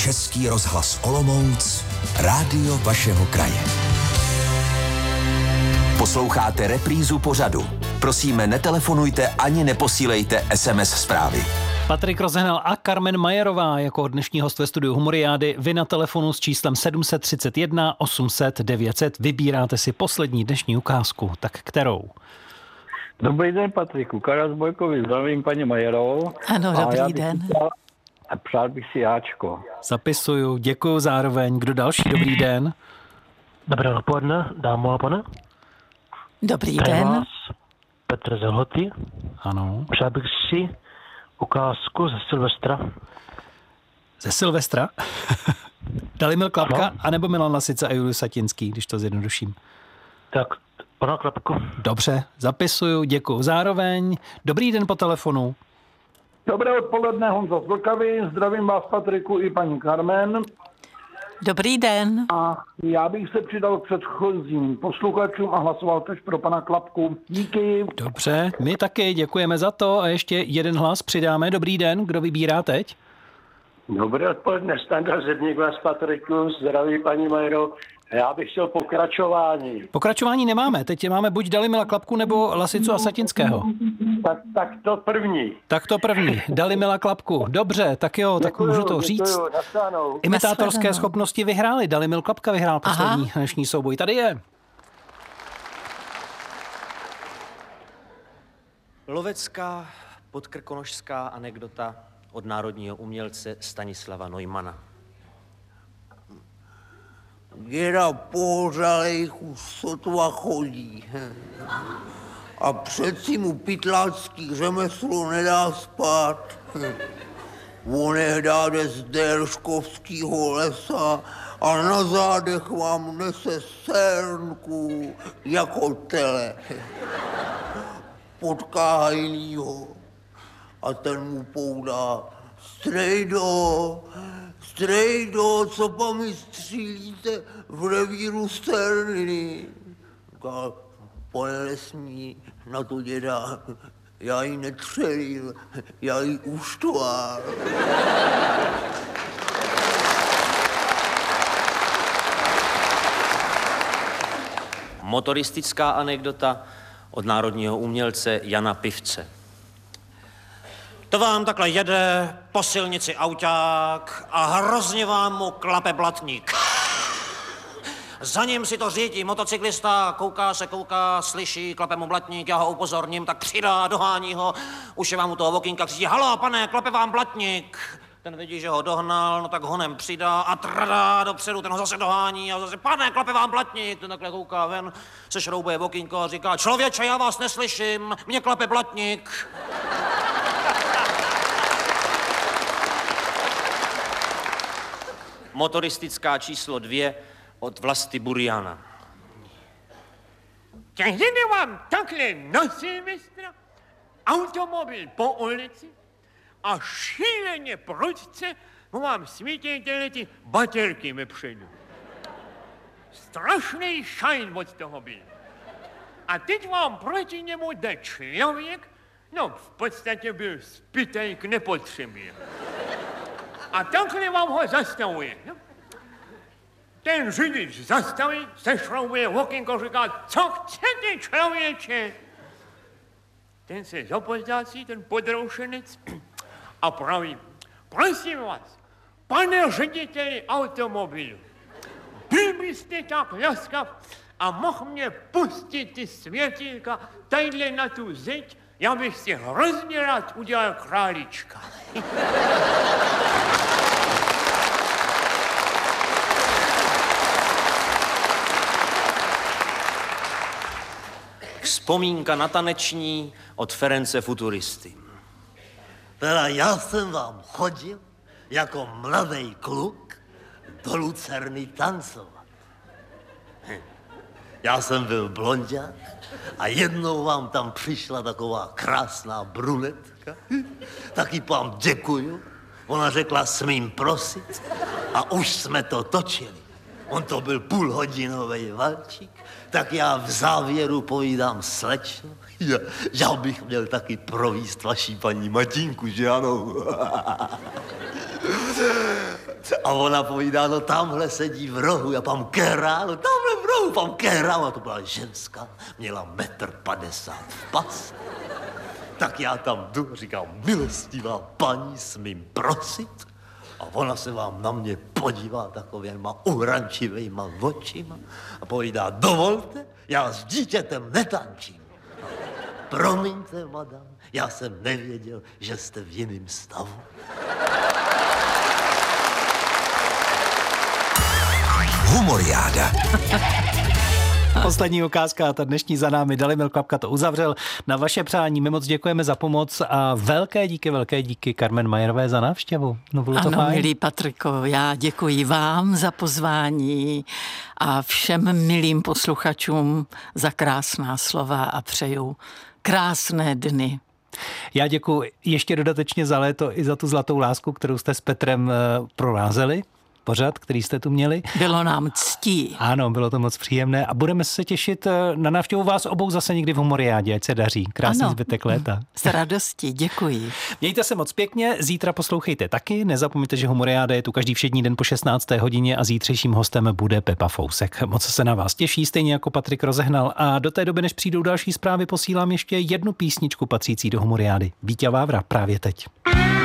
Český rozhlas Olomouc, rádio vašeho kraje. Posloucháte reprízu pořadu. Prosíme, netelefonujte ani neposílejte SMS zprávy. Patrik Rozehnal a Carmen Majerová jako dnešní host ve studiu Humoriády. Vy na telefonu s číslem 731 800 900 vybíráte si poslední dnešní ukázku. Tak kterou? Dobrý den, Patriku. Karel z Bojkovi. Zdravím paní Majerovou. Ano, dobrý den. A přál bych si jáčko. Zapisuju, děkuju zároveň. Kdo další? Dobrý den. Dobré odpoledne, dámo a pane. Dobrý den. Vás Petr Zelhotý. Ano. Přál bych si ukázku ze Silvestra. Ze Silvestra? Dalimil Klapka, anebo Milan Lasica a Julius Satinský, když to zjednoduším. Tak, pana Klapku. Dobře, zapisuju, děkuju zároveň. Dobrý den po telefonu. Dobré odpoledne, Honza z Vltavy. Zdravím vás, Patriku, i paní Carmen. Dobrý den. A já bych se přidal k předchozím posluchačům a hlasoval tež pro pana Klapku. Díky. Dobře, my taky děkujeme za to a ještě jeden hlas přidáme. Dobrý den, kdo vybírá teď? Dobré odpoledne, Standa Zedník vás, Patriku, zdraví paní Majro. Já bych chtěl pokračování. Pokračování nemáme, teď máme buď Dalimila Klapku nebo Lasicu a Satinského. Tak to první. Tak to první, Dalimila Klapku. Dobře, tak jo, tak můžu to říct. Imitátorské schopnosti vyhráli, Dalimil Klapka vyhrál poslední dnešní souboj. Tady je. Lovecká podkrkonošská anekdota od národního umělce Stanislava Neumana. Děda pohřalejch už sotva chodí. A přeci mu pytlácký řemeslo nedá spát. Onehdá jde z Derškovskýho lesa a na zádech vám nese sérnku jako tele. Potká hajnýho a ten mu poudá: Strejdo, co pa mi střílíte v revíru Sterniny? Říká: pane lesní, na to děda, já ji netřelil, já ji uštval. Motoristická anekdota od národního umělce Jana Pivce. To vám takhle jede po silnici auták a hrozně vám mu klape blatník. Za ním si to řídí motocyklista, kouká, slyší, klape mu blatník, já ho upozorním, tak přidá, dohání ho, už je vám u toho okýnka, křičí: halo, pane, klape vám blatník. Ten vidí, že ho dohnal, no tak honem přidá a tradá dopředu, ten ho zase dohání a zase: pane, klape vám blatník. Ten takhle kouká ven, se šroubuje okýnko a říká: člověče, já vás neslyším, mě klape blatník. Motoristická číslo 2 od Vlasty Buriana. Jede vám takhle na Silvestra automobil po ulici a šíleně prudce vám svítí ty baterky vepředu. Strašný šajn od toho byl. A teď vám proti němu jde člověk, no v podstatě byl zbytej k nepotřebě. A takhle vám ho zastavuje. No? Ten řidič zastaví, sešroubuje okýnko, říká: co chcete, člověče? Ten se zapozdácí, ten podroušenec, a praví: prosím vás, pane řediteli automobilu, byl byste tak laskav a mohl mě pustit ty světýlka tadyhle na tu zeď, já bych si hrozně rád udělal králička. Vzpomínka na taneční od Ference Futuristy. Teda já jsem vám chodil jako mladý kluk do Lucerny tancovat. Já jsem byl blonďák a jednou vám tam přišla taková krásná brunetka. Taky vám děkuju. Ona řekla: smím prosit. A už jsme to točili. On to byl půlhodinový valčík. Tak já v závěru povídám: slečno, já bych měl taky províst vaší paní Matinku, že ano? A ona povídá, no tamhle sedí v rohu, já pám kehrá, no tamhle v rohu pám kehrá. A to byla ženská, měla 1,50 m v pas. Tak já tam jdu, říkám, milostivá paní, smím prosit? A ona se vám na mě podívá takovýma uhrančivejma očima a povídá, dovolte, já s dítětem netančím. Promiňte, madam, já jsem nevěděl, že jste v jiném stavu. Humoriáda. Poslední ukázka, ta dnešní za námi. Dalibor Klapka to uzavřel. Na vaše přání my moc děkujeme za pomoc a velké díky Carmen Mayerové za návštěvu. No, bylo to ano, fajn. milý Patriko, já děkuji vám za pozvání a všem milým posluchačům za krásná slova a přeju krásné dny. Já děkuji ještě dodatečně za léto i za tu zlatou lásku, kterou jste s Petrem provázeli. Pořad, který jste tu měli. Bylo nám ctí. Ano, bylo to moc příjemné a budeme se těšit na návštěvu vás obou zase někdy v Humoriádě, ať se daří. Krásný zbytek léta. S radostí, děkuji. Mějte se moc pěkně, zítra poslouchejte taky, nezapomeňte, že Humoriáda je tu každý všední den po 16. hodině a zítřejším hostem bude Pepa Fousek. Moc se na vás těší, stejně jako Patrik Rozehnal a do té doby, než přijdou další zprávy, posílám ještě jednu písničku patřící do Humoriády. Víťa Vávra právě teď.